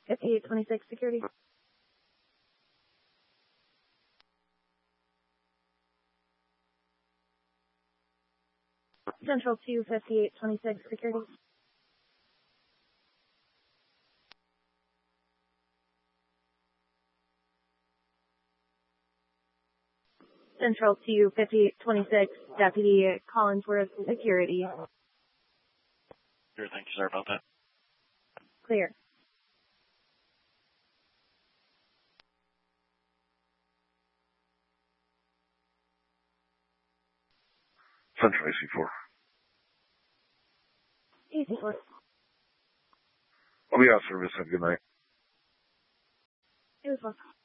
5826 security. Central 2, 5826 security. Central 2, 5826, Deputy Collinsworth security. Sure, thank you, sir, about that. Clear. Central AC4. AC4. I'll be out of service. Have a good night. It was well.